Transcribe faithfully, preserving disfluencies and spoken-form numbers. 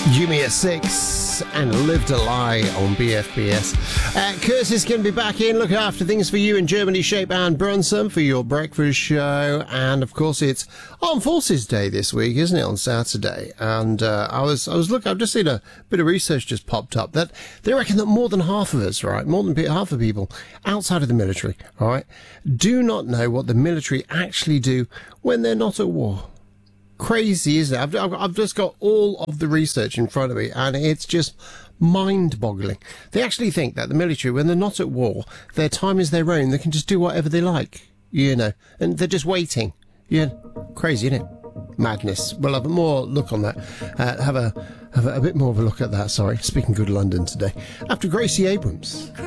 Jimmy at six and Live to Lie on B F B S. Uh, Curtis going to be back in, looking after things for you in Germany, Shape and Brunson for your breakfast show. And of course, it's Armed Forces Day this week, isn't it, on Saturday? And uh, I was I was looking, I've just seen a bit of research just popped up that they reckon that more than half of us, right, more than half of people outside of the military, all right, do not know what the military actually do when they're not at war. Crazy, isn't it? I've, I've, I've just got all of the research in front of me, and it's just mind-boggling. They actually think that the military, when they're not at war, their time is their own. They can just do whatever they like, you know, and they're just waiting. Yeah, crazy, isn't it? Madness. We'll have a more look on that. Uh, have a have a, a bit more of a look at that. Sorry, speaking good London today. After Gracie Abrams.